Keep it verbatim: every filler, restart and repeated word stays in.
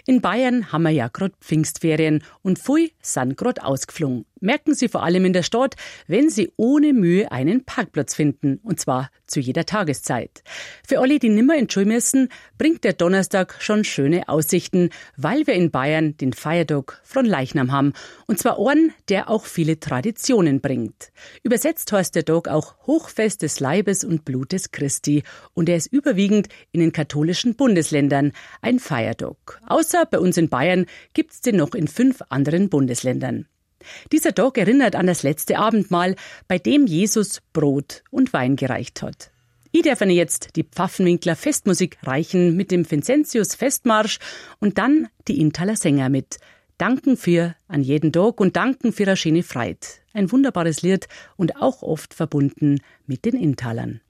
In Bayern haben wir ja gerade Pfingstferien und viele sind gerade ausgeflogen. Merken Sie vor allem in der Stadt, wenn Sie ohne Mühe einen Parkplatz finden, und zwar zu jeder Tageszeit. Für alle, die nimmer in die Schule müssen, bringt der Donnerstag schon schöne Aussichten, weil wir in Bayern den Feiertag Fronleichnam haben, und zwar einen, der auch viele Traditionen bringt. Übersetzt heißt der Tag auch Hochfest des Leibes und Blutes Christi, und er ist überwiegend in den katholischen Bundesländern ein Feiertag. Außer bei uns in Bayern gibt's den noch in fünf anderen Bundesländern. Dieser Tag erinnert an das letzte Abendmahl, bei dem Jesus Brot und Wein gereicht hat. Ich darf Ihnen jetzt die Pfaffenwinkler Festmusik reichen mit dem Vincentius Festmarsch und dann die Inntaler Sänger mit Danken für an jeden Tag und Danken für eine schöne Freit. Ein wunderbares Lied und auch oft verbunden mit den Inntalern.